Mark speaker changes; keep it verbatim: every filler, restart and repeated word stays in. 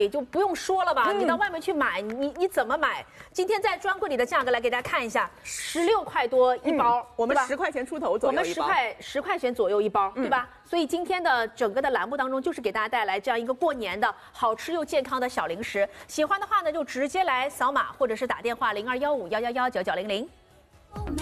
Speaker 1: 也就不用说了吧，嗯、你到外面去买，你你怎么买？今天在专柜里的价格来给大家看一下，十六块多一包，
Speaker 2: 嗯、我们十块钱出头左右一包，
Speaker 1: 我们十块十块钱左右一包，嗯、对吧？所以今天的整个的栏目当中，就是给大家带来这样一个过年的好吃又健康的小零食。喜欢的话呢，就直接来扫码或者是打电话零二幺五幺幺幺九九零零。